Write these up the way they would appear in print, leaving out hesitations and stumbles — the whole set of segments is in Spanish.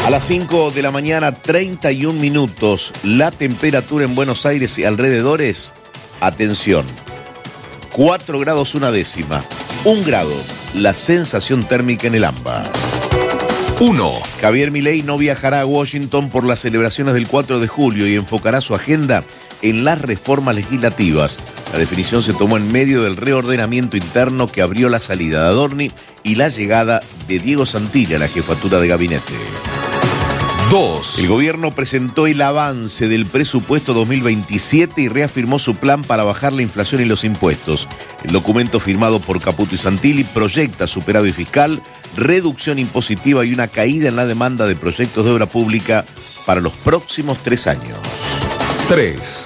A las 5 de la mañana, 31 minutos, la temperatura en Buenos Aires y alrededores, atención, 4 grados una décima, 1 grado, la sensación térmica en el AMBA. 1. Javier Milei no viajará a Washington por las celebraciones del 4 de julio y enfocará su agenda en las reformas legislativas. La definición se tomó en medio del reordenamiento interno que abrió la salida de Adorni y la llegada de Diego Santilli a la jefatura de gabinete. 2. El gobierno presentó el avance del presupuesto 2027 y reafirmó su plan para bajar la inflación y los impuestos. El documento firmado por Caputo y Santilli proyecta superávit fiscal, reducción impositiva y una caída en la demanda de proyectos de obra pública para los próximos 3 años. 3.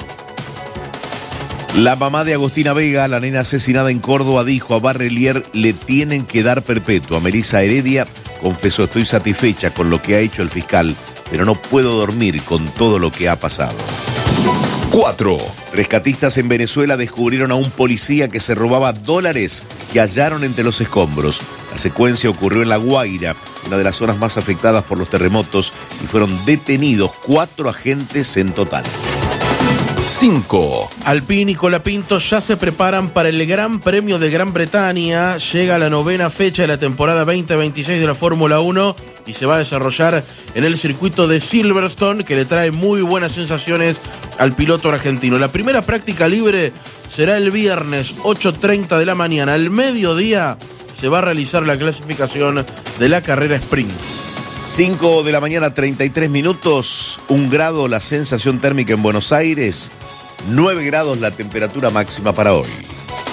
La mamá de Agostina Vega, la nena asesinada en Córdoba, dijo a Barrelier: le tienen que dar perpetua. Melissa Heredia confesó: estoy satisfecha con lo que ha hecho el fiscal, pero no puedo dormir con todo lo que ha pasado. 4. Rescatistas en Venezuela descubrieron a un policía que se robaba dólares que hallaron entre los escombros. La secuencia ocurrió en La Guaira, una de las zonas más afectadas por los terremotos, y fueron detenidos 4 agentes en total. 5. Alpine y Colapinto ya se preparan para el Gran Premio de Gran Bretaña. Llega la 9ª fecha de la temporada 2026 de la Fórmula 1 y se va a desarrollar en el circuito de Silverstone, que le trae muy buenas sensaciones al piloto argentino. La primera práctica libre será el viernes 8:30 de la mañana. Al mediodía se va a realizar la clasificación de la carrera sprint. 5 de la mañana, 33 minutos, 1 grado la sensación térmica en Buenos Aires, 9 grados la temperatura máxima para hoy.